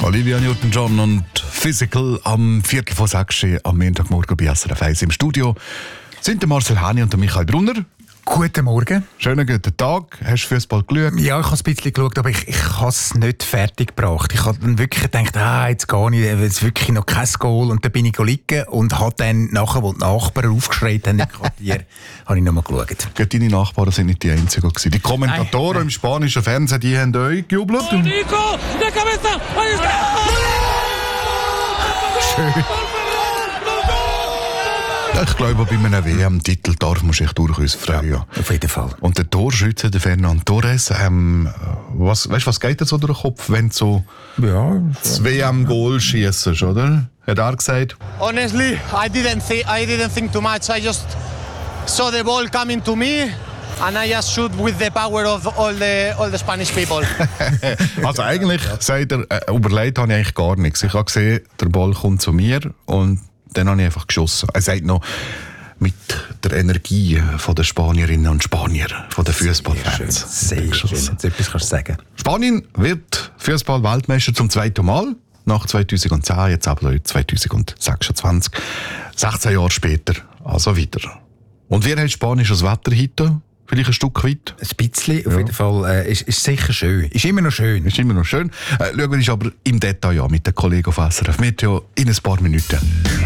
Olivia Newton-John und Physical am 5:45 am Montagmorgen bei SRF 1 im Studio sind der Marcel Häni und der Michael Brunner. Guten Morgen. Schönen guten Tag. Hast du Fußball geschaut? Ja, ich habe ein bisschen geschaut, aber ich habe es nicht fertig gebracht. Ich habe dann wirklich gedacht, jetzt gehe ich, jetzt wirklich noch kein Goal. Und dann bin ich liegen und habe dann nachher, wo die Nachbarn aufgeschreit haben im Quartier, habe ich nochmal geschaut. Deine Nachbarn sind nicht die einzigen gewesen. Die Kommentatoren im spanischen Fernsehen, die haben euch gejubelt. Nico, de cabeza, ahí está! Schön. Ich glaube, bei einem WM-Titel darf man sich durchaus freuen. Ja, auf jeden Fall. Und der Torschütze, der Fernando Torres, was geht dir so durch den Kopf, wenn du so das WM-Goal schießt, oder? Hat er gesagt? Honestly, I didn't think too much. I just saw the ball coming to me and I just shoot with the power of all the Spanish people. Also eigentlich, sagt er, überlegt habe ich eigentlich gar nichts. Ich habe gesehen, der Ball kommt zu mir und dann habe ich einfach geschossen. Er sagt noch, mit der Energie der Spanierinnen und Spanier, von den Fußballfans. Sehr schön. Jetzt etwas kannst du sagen. Spanien wird Fußball-Weltmeister zum zweiten Mal. Nach 2010, jetzt aber 2026. 16 Jahre später, also wieder. Und wie hat spanisches Wetter heute? Vielleicht ein Stück weit? Ein bisschen, auf jeden Fall. Ist sicher schön. Ist immer noch schön. Ist immer noch schön. Schauen wir uns aber im Detail an mit den Kollegen auf SRF Meteo in ein paar Minuten.